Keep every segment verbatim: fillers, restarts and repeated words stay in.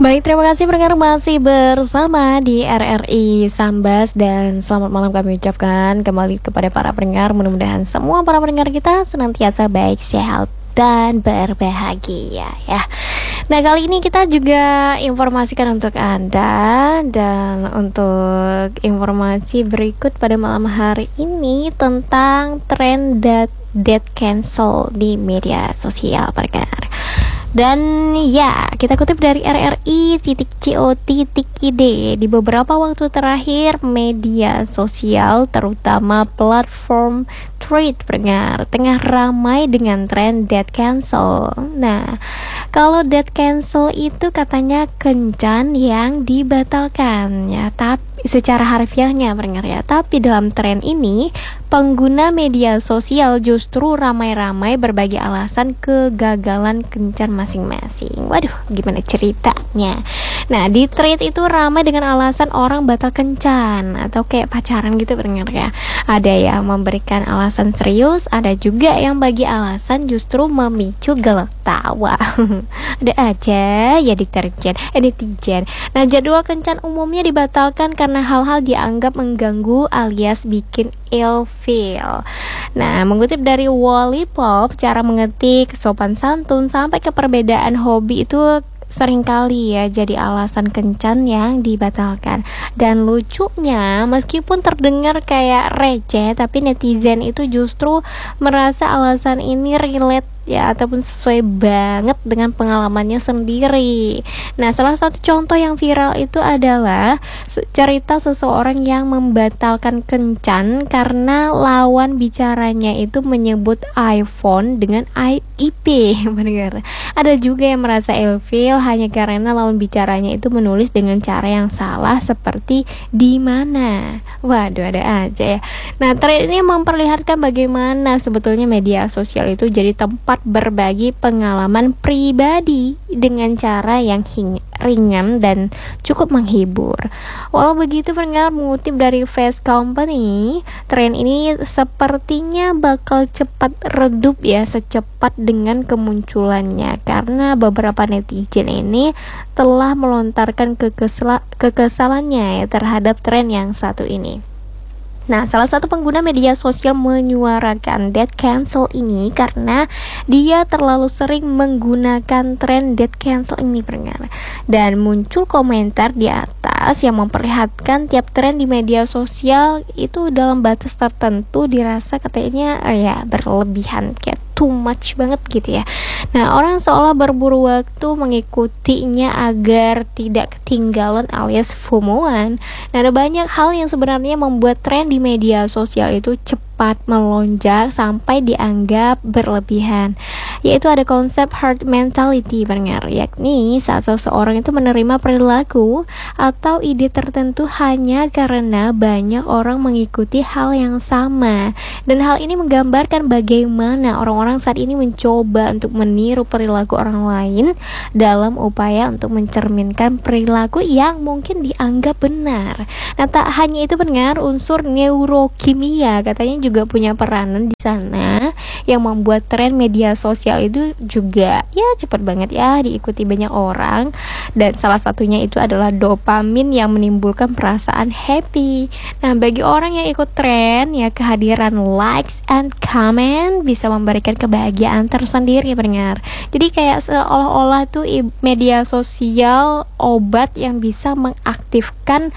Baik, terima kasih pendengar masih bersama di R R I Sambas dan selamat malam kami ucapkan kembali kepada para pendengar. Mudah-mudahan semua para pendengar kita senantiasa baik, sehat, dan berbahagia ya. Nah, kali ini kita juga informasikan untuk Anda, dan untuk informasi berikut pada malam hari ini tentang tren death, death cancel di media sosial pendengar. Dan ya, kita kutip dari R R I titik co titik id, di beberapa waktu terakhir media sosial terutama platform Thread pendengar tengah ramai dengan tren death cancel. Nah, kalau death cancel itu katanya kencan yang dibatalkan ya, tapi secara harfiahnya pendengar ya. Tapi dalam tren ini pengguna media sosial justru ramai-ramai berbagi alasan kegagalan kencan masing-masing. Waduh, gimana ceritanya? Nah, di thread itu ramai dengan alasan orang batal kencan atau kayak pacaran gitu pendengar ya. Ada yang memberikan alasan serius, ada juga yang bagi alasan justru memicu gelak tawa. Ada aja ya deterjen, eh netizen. Nah, jadwal kencan umumnya dibatalkan karena hal-hal dianggap mengganggu alias bikin ilfeel. Nah, mengutip dari Wallipop, cara mengetik, sopan santun, sampai ke perbedaan hobi itu seringkali ya jadi alasan kencan yang dibatalkan. Dan lucunya, meskipun terdengar kayak receh, tapi netizen itu justru merasa alasan ini relate ya, ataupun sesuai banget dengan pengalamannya sendiri. Nah, salah satu contoh yang viral itu adalah cerita seseorang yang membatalkan kencan karena lawan bicaranya itu menyebut iPhone dengan I P. Benar. Ada juga yang merasa ilfeel hanya karena lawan bicaranya itu menulis dengan cara yang salah seperti di mana. Waduh, ada aja ya. Nah, tren ini memperlihatkan bagaimana sebetulnya media sosial itu jadi tempat berbagi pengalaman pribadi dengan cara yang hing- ringan dan cukup menghibur. Walau begitu, pendengar, mengutip dari Fast Company, tren ini sepertinya bakal cepat redup ya, secepat dengan kemunculannya, karena beberapa netizen ini telah melontarkan kekesala- kekesalannya ya, terhadap tren yang satu ini. Nah, salah satu pengguna media sosial menyuarakan death cancel ini karena dia terlalu sering menggunakan tren death cancel ini pendengar. Dan muncul komentar di atas yang memperlihatkan tiap tren di media sosial itu dalam batas tertentu dirasa katanya eh, ya berlebihan, kayak too much banget gitu ya. Nah, orang seolah berburu waktu mengikutinya agar tidak ketinggalan alias FOMOan. Nah, ada banyak hal yang sebenarnya membuat tren di media sosial itu cepat melonjak sampai dianggap berlebihan. Yaitu ada konsep herd mentality pendengar, yakni saat seseorang itu menerima perilaku atau ide tertentu hanya karena banyak orang mengikuti hal yang sama. Dan hal ini menggambarkan bagaimana orang-orang saat ini mencoba untuk meniru perilaku orang lain dalam upaya untuk mencerminkan perilaku yang mungkin dianggap benar. Nah, tak hanya itu pendengar, unsur neurokimia katanya juga punya peranan di sana yang membuat tren media sosial itu juga ya cepat banget ya diikuti banyak orang. Dan salah satunya itu adalah dopamin yang menimbulkan perasaan happy. Nah, bagi orang yang ikut tren ya, kehadiran likes and comment bisa memberikan kebahagiaan tersendiri pendengar. Jadi kayak seolah-olah tuh media sosial obat yang bisa mengaktifkan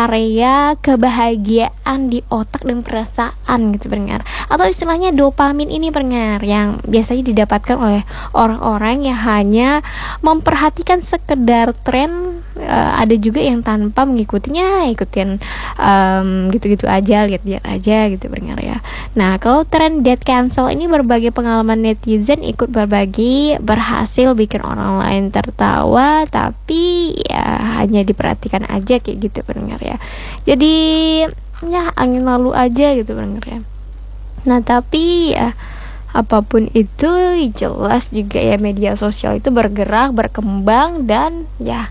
area kebahagiaan di otak dan perasaan gitu pendengar. Atau istilahnya dopamin ini pendengar yang biasanya didapatkan oleh orang-orang yang hanya memperhatikan sekedar tren. Uh, ada juga yang tanpa mengikutinya, ikutin um, gitu-gitu aja, lihat-lihat aja gitu pendengar ya. Nah, kalau tren death cancel ini berbagai pengalaman netizen ikut berbagi, berhasil bikin orang lain tertawa, tapi ya hanya diperhatikan aja kayak gitu pendengar ya. Jadi ya angin lalu aja gitu pendengar ya. Nah, tapi ya apapun itu jelas juga ya media sosial itu bergerak, berkembang, dan ya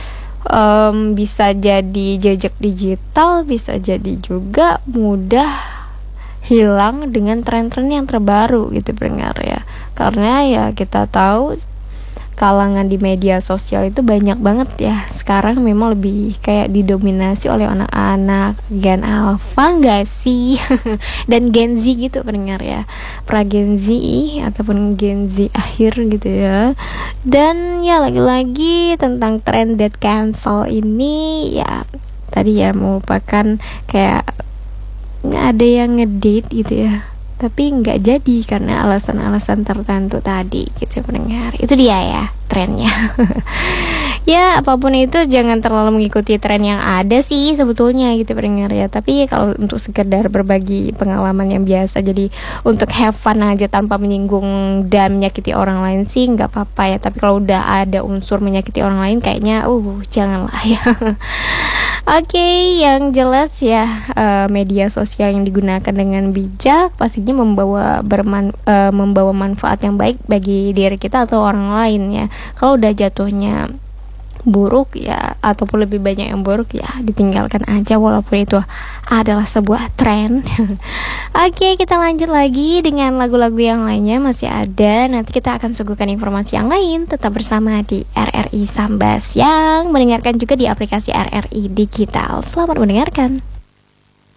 um, bisa jadi jejak digital, bisa jadi juga mudah hilang dengan tren-tren yang terbaru gitu pendengar ya. Karena ya kita tahu kalangan di media sosial itu banyak banget ya. Sekarang memang lebih kayak didominasi oleh anak-anak Gen Alpha enggak sih? Dan Gen Z gitu pendengar ya. Pra Gen Z ataupun Gen Z akhir gitu ya. Dan ya lagi-lagi tentang tren dead cancel ini ya, tadi ya merupakan kayak ada yang ngedate gitu ya, tapi nggak jadi karena alasan-alasan tertentu tadi gitu pendengar. Itu dia ya trennya. Ya apapun itu jangan terlalu mengikuti tren yang ada sih sebetulnya gitu pendengar ya. Tapi kalau untuk sekedar berbagi pengalaman yang biasa, jadi untuk have fun aja tanpa menyinggung dan menyakiti orang lain sih nggak apa-apa ya. Tapi kalau udah ada unsur menyakiti orang lain kayaknya uh janganlah ya. Oke, okay, yang jelas ya uh, media sosial yang digunakan dengan bijak pastinya membawa berman uh, membawa manfaat yang baik bagi diri kita atau orang lain ya. Kalau udah jatuhnya buruk ya, ataupun lebih banyak yang buruk ya, ditinggalkan aja walaupun itu adalah sebuah tren. Oke, kita lanjut lagi dengan lagu-lagu yang lainnya masih ada. Nanti kita akan suguhkan informasi yang lain. Tetap bersama di R R I Sambas yang mendengarkan juga di aplikasi R R I Digital. Selamat mendengarkan.